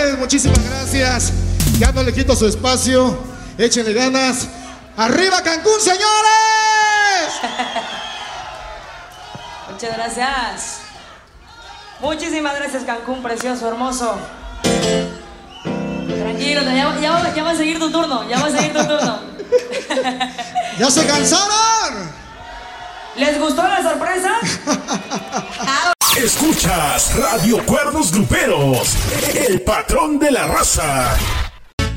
señores, muchísimas gracias. Ya no le quito su espacio. Échenle ganas. ¡Arriba Cancún, señores! Muchas gracias. Muchísimas gracias, Cancún, precioso, hermoso. Tranquilo, ya va a seguir tu turno. Ya va a seguir tu turno. ¿Ya se cansaron? ¿Les gustó la sorpresa? Escuchas Radio Cuernos Gruperos, el patrón de la raza.